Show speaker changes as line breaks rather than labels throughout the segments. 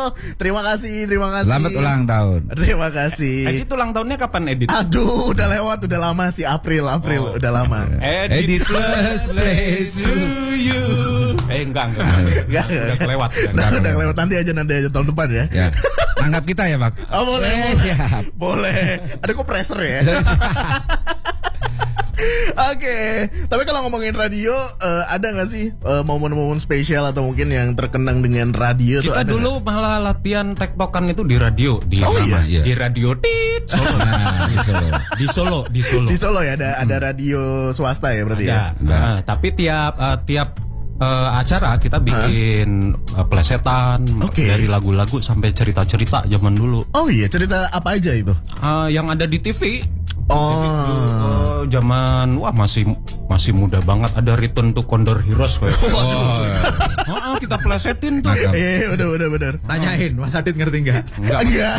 Terima kasih.
Selamat ulang tahun.
Terima kasih.
Edit ulang tahunnya kapan Edit?
Aduh, udah lewat, udah lama sih, April, udah lama.
Edit plus to you. Enggak. Udah kelewat.
Udah kelewat, nanti aja tahun depan ya.
Ya. Anggap kita ya, Pak.
Oh, boleh.
Siap.
Boleh. Ada kok pressure ya. Oke, tapi kalau ngomongin radio, ada nggak sih momen-momen spesial atau mungkin yang terkenang dengan radio?
Kita dulu malah latihan tektokan itu di radio, di radio Solo. Di Solo.
Di Solo ya, ada radio swasta ya berarti ya.
Tapi tiap acara kita bikin plesetan dari lagu-lagu sampai cerita-cerita zaman dulu.
Oh iya, cerita apa aja itu?
Yang ada di TV. Zaman masih muda banget, ada Return to Condor Heroes kayak. Kita plesetin tuh.
Bener.
Tanyain, Mas Adit ngerti enggak?
Enggak.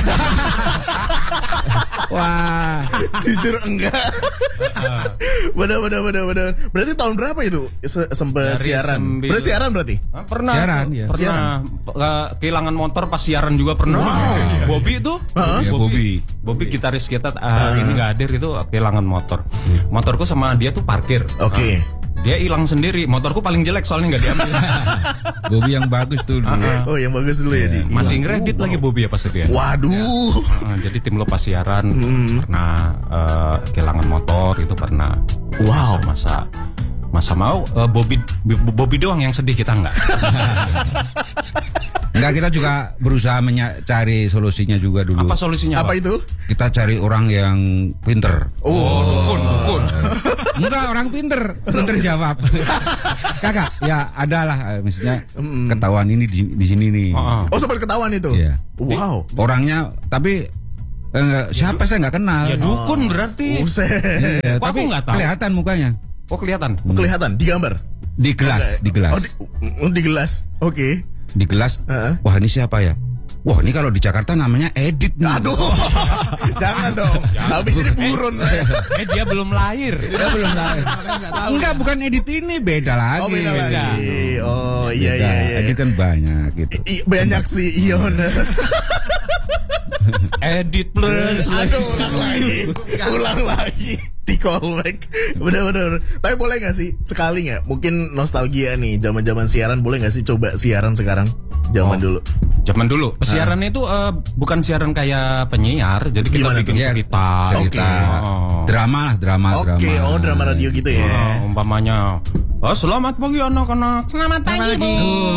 Wah,
jujur enggak. Bener. Berarti tahun berapa itu sempat siaran? Berarti siaran berarti?
Pernah.
Siaran, ya.
Pernah. Kehilangan motor pas siaran juga pernah. Wow. Bobby itu? Bobby gitaris kita ini nggak hadir, itu kehilangan motor. Motorku sama dia tuh parkir.
Oke.
Dia hilang sendiri. Motorku paling jelek soalnya nggak diambil.
Bobby yang bagus tuh dulu.
Oh, yang bagus dulu ya.
Masih ngredit lagi Bobby ya pas itu ya.
Waduh.
Jadi tim lo pas siaran pernah kehilangan motor itu pernah.
Wow.
Masa mau Bobby doang yang sedih, kita enggak.
Enggak, kita juga berusaha mencari solusinya juga dulu.
Apa solusinya?
Apa itu?
Kita cari orang yang pinter.
Dukun.
Enggak, orang pinter jawab. Kakak, ya adalah misalnya ketahuan ini di sini nih.
Oh, sempat ketahuan itu.
Iya.
Wow.
Orangnya tapi siapa saya nggak kenal.
Ya dukun berarti.
Ya,
Kok
tapi
aku nggak tahu?
kelihatan mukanya.
Oh, kelihatan.
Kelihatan di gambar.
Di gelas.
Oh, di gelas. Oke.
Di gelas. Wah, ini siapa ya? Wah, ini kalau di Jakarta namanya Edit nih.
Aduh. Jangan dong. Habis ini buron.
Dia belum lahir.
Enggak, bukan Edit ini, beda lagi.
Oh, beda lagi. Oh, iya.
Edit kan banyak gitu.
Banyak sih, iya bener.
Edit plus.
Aduh, ulang lagi. Di callback. Bener. Tapi boleh gak sih sekali gak? Mungkin nostalgia nih, zaman-zaman siaran, boleh gak sih coba siaran sekarang? Zaman dulu.
Siaran itu bukan siaran kayak penyiar, jadi kita
gimana
bikin cerita.
Drama.
Oke, drama radio gitu ya.
Umpamanya, selamat pagi anak-anak.
Selamat pagi, Bu.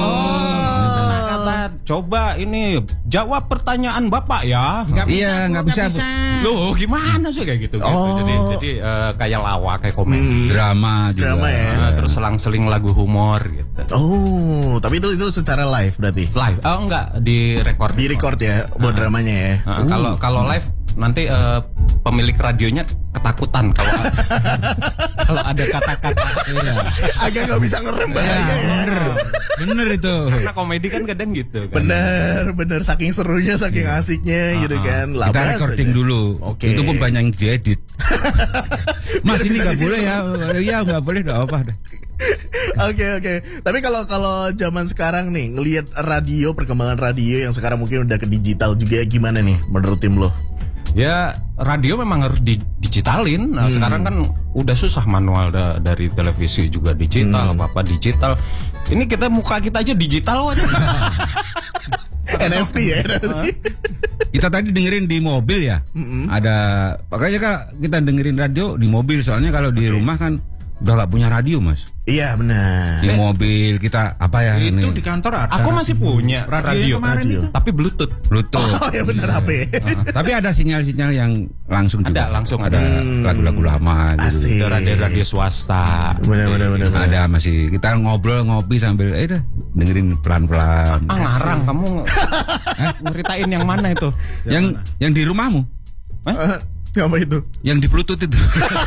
Coba ini jawab pertanyaan Bapak ya.
Nggak bisa.
Loh, gimana sih kayak gitu? Jadi kayak lawak, kayak komedi.
Drama juga.
Drama ya.
Terus selang-seling lagu humor gitu.
Oh, tapi itu secara live berarti.
Live? Oh enggak, di record
ya buat dramanya ya.
Kalau live nanti pemilik radionya ketakutan kalau ada kata-kata.
Agak nggak bisa ngerem bahaya.
Bener itu.
Karena komedi kan kadang gitu kan.
Bener saking serunya, saking asiknya gitu kan.
Kita recording dulu.
Oke.
Itu pun banyak yang diedit. Mas, ini nggak boleh ya? Ya nggak boleh, nggak apa.
Oke. Tapi kalau zaman sekarang nih ngelihat radio, perkembangan radio yang sekarang mungkin udah ke digital juga, gimana nih menurut tim lo?
Ya, radio memang harus digitalin. Nah, sekarang kan udah susah manual dari televisi juga digital, apa digital. Ini muka kita aja digital aja.
NFT ya.
Kita tadi dengerin di mobil ya. Ada, makanya Kak, kita dengerin radio di mobil, soalnya kalau di rumah kan udah gak punya radio, Mas.
Iya benar.
Di mobil kita apa ya?
Itu
ini?
di kantor ada.
Aku masih punya radio. Tapi Bluetooth.
Oh ya benar, HP.
Tapi ada sinyal-sinyal yang langsung juga.
Langsung
ada lagu-lagu lama gitu.
Asik.
Ada radio swasta.
Benar.
Ada masih kita ngobrol ngopi sambil dengerin pelan-pelan.
Ngarang kamu. Ngeritain yang mana itu?
Yang di rumahmu?
Apa itu?
Yang di Bluetooth itu.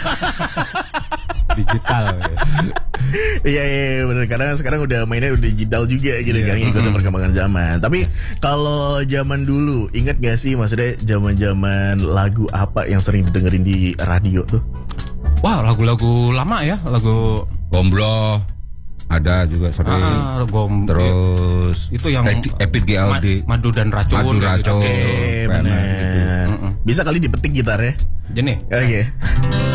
Digital.
Iya benar, karena sekarang udah mainnya udah digital juga gitu kan, ngikutin perkembangan zaman. Tapi kalau zaman dulu, ingat gak sih maksudnya zaman-zaman lagu apa yang sering didengerin di radio tuh?
Wah, lagu-lagu lama ya, lagu
Gombloh. Ada juga sering. Terus
itu yang
Epic GLD.
Madu dan racun.
Madu racun.
Oke, benar. Bisa kali dipetik gitarnya.
Jadi.
Oke.